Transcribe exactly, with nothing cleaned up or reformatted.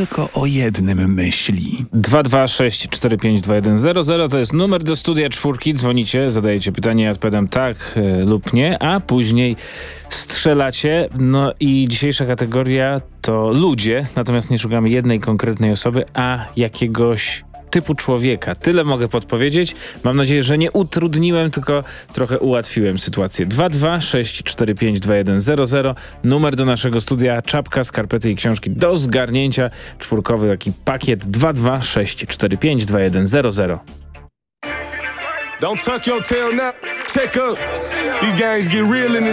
tylko o jednym myśli. dwa dwa sześć cztery pięć dwa jeden zero zero to jest numer do studia czwórki. Dzwonicie, zadajecie pytanie, ja odpowiadam tak y, lub nie, a później strzelacie. No i dzisiejsza kategoria to ludzie, natomiast nie szukamy jednej konkretnej osoby, a jakiegoś typu człowieka. Tyle mogę podpowiedzieć. Mam nadzieję, że nie utrudniłem, tylko trochę ułatwiłem sytuację. dwa dwa sześć cztery pięć dwa jeden zero zero. Numer do naszego studia, czapka, skarpety i książki do zgarnięcia. Czwórkowy taki pakiet dwa dwa sześć cztery pięć dwa jeden zero zero. Don't tuck your tail now. Check up. These games get real in this